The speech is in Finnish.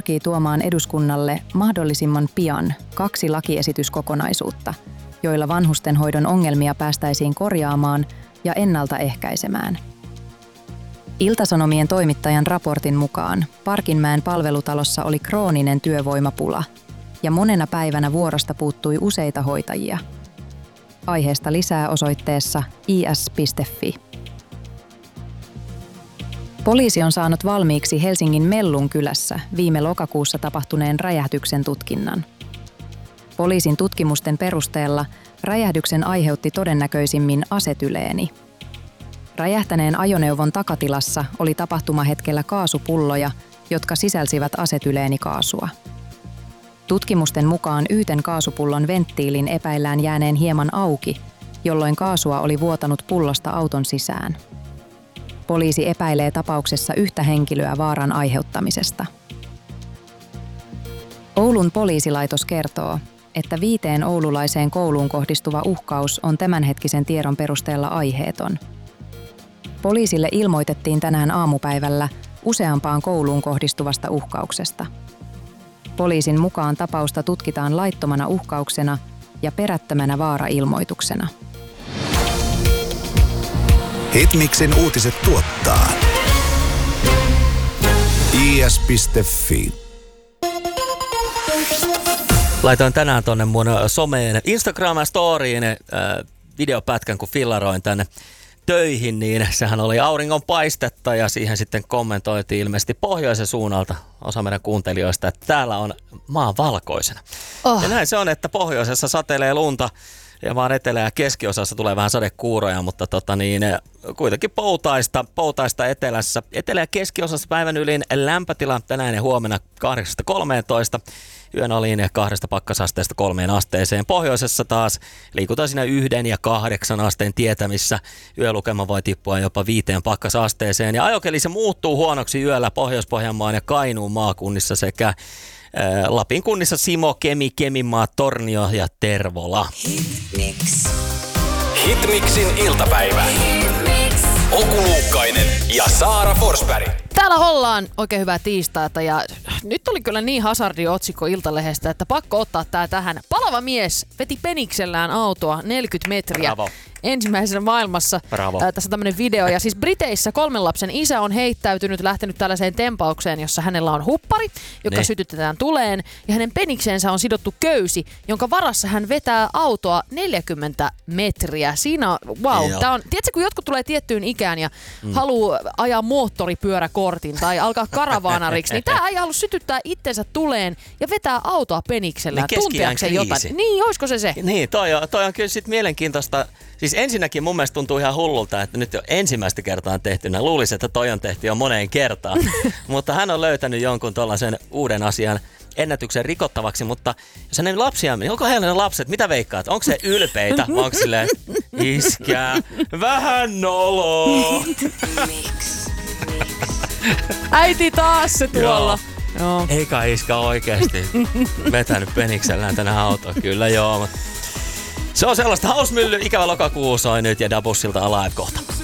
pyrkii tuomaan eduskunnalle mahdollisimman pian 2 lakiesityskokonaisuutta, joilla vanhustenhoidon ongelmia päästäisiin korjaamaan ja ennaltaehkäisemään. Ilta-Sanomien toimittajan raportin mukaan Parkinmäen palvelutalossa oli krooninen työvoimapula ja monena päivänä vuorosta puuttui useita hoitajia. Aiheesta lisää osoitteessa is.fi. Poliisi on saanut valmiiksi Helsingin Mellun kylässä viime lokakuussa tapahtuneen räjähdyksen tutkinnan. Poliisin tutkimusten perusteella räjähdyksen aiheutti todennäköisimmin asetyleeni. Räjähtäneen ajoneuvon takatilassa oli tapahtumahetkellä kaasupulloja, jotka sisälsivät asetyleenikaasua. Tutkimusten mukaan yhden kaasupullon venttiilin epäillään jääneen hieman auki, jolloin kaasua oli vuotanut pullosta auton sisään. Poliisi epäilee tapauksessa yhtä henkilöä vaaran aiheuttamisesta. Oulun poliisilaitos kertoo, että 5 oululaiseen kouluun kohdistuva uhkaus on tämänhetkisen tiedon perusteella aiheeton. Poliisille ilmoitettiin tänään aamupäivällä useampaan kouluun kohdistuvasta uhkauksesta. Poliisin mukaan tapausta tutkitaan laittomana uhkauksena ja perättömänä vaarailmoituksena. Hitmixin uutiset tuottaa is.fi. Laitoin tänään tonne mun someen Instagram-storiin videopätkän, kun fillaroin tänne töihin, niin sehän oli auringon paistetta ja siihen sitten kommentoitiin ilmeisesti pohjoisen suunnalta osa meidän kuuntelijoista, että täällä on maa valkoisena. Ja näin se on, että pohjoisessa satelee lunta ja vaan etelä- ja keskiosassa tulee vähän sadekuuroja, mutta kuitenkin poutaista etelässä. Etelä- ja keskiosassa päivän ylin lämpötila tänään ja huomenna 8-13. Yön aliin 2 pakkasasteesta 3 asteeseen. Pohjoisessa taas liikutaan siinä 1 ja 8 asteen tietämissä. Yölukema voi tippua jopa 5 pakkasasteeseen. Ja ajokeli se muuttuu huonoksi yöllä Pohjois-Pohjanmaan ja Kainuun maakunnissa sekä Lapin kunnissa Simo, Kemi, Keminmaa, Tornio ja Tervola. Hitmixin iltapäivä. Oku Luukkainen ja Saara Forsberg. Täällä ollaan. Oikein hyvää tiistaita ja nyt oli kyllä niin hazardi-otsikko Iltalehdestä, että pakko ottaa tää tähän. Palava mies veti peniksellään autoa 40 metriä. Bravo. Ensimmäisenä maailmassa. Tässä on tämmönen video. Ja siis Briteissä 3 lapsen isä on lähtenyt tällaiseen tempaukseen, jossa hänellä on huppari, joka sytytetään tuleen. Ja hänen penikseensä on sidottu köysi, jonka varassa hän vetää autoa 40 metriä. Siinä on, tää on, tiedätkö, kun jotkut tulee tiettyyn ikään ja haluaa ajaa moottoripyöräkortin tai alkaa karavaanariksi, niin tää ei halua sytyttää itsensä tuleen ja vetää autoa peniksellään. Niin tunteakseen jotain. Niin, olisiko se? Niin, toi on kyllä sit mielenkiintoista. Siis ensinnäkin mun mielestä tuntuu ihan hullulta, että nyt jo ensimmäistä kertaa on tehty. Luulisin, että toi on tehty jo moneen kertaan. Mutta hän on löytänyt jonkun tollaisen uuden asian ennätyksen rikottavaksi. Mutta jos hänen lapsia, niin onko heillä ne lapset? Mitä veikkaat? Onko se ylpeitä? Onko silleen, iskää, vähän noloo? Äiti taas se tuolla. Joo. Eikä iskä oikeesti vetänyt peniksellään tänne autoon. Kyllä joo, mutta se on sellaista. Hausmylly, ikävä lokakuu soi nyt ja Dabussilta Alive kohta.